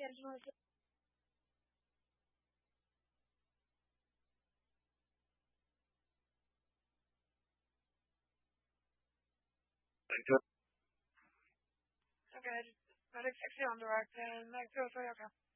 yarışması. Thank you. Okay, not exactly on the right. Like, go for your car.